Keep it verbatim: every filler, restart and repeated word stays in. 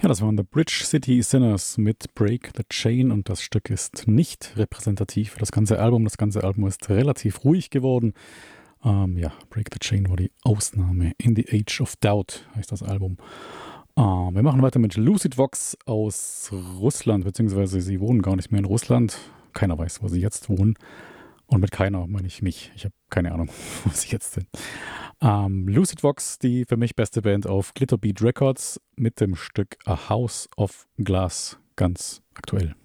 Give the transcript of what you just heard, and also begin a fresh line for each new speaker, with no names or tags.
Ja, das waren The Bridge City Sinners mit Break the Chain und das Stück ist nicht repräsentativ für das ganze Album. Das ganze Album ist relativ ruhig geworden. Ähm, ja, Break the Chain war die Ausnahme. In the Age of Doubt heißt das Album. Ähm, wir machen weiter mit Lucid Vox aus Russland, beziehungsweise sie wohnen gar nicht mehr in Russland. Keiner weiß, wo sie jetzt wohnen. Und mit keiner meine ich mich. Ich habe keine Ahnung, wo sie jetzt sind. Ähm, Lucid Vox, die für mich beste Band auf Glitterbeat Records mit dem Stück A House of Glass, ganz aktuell.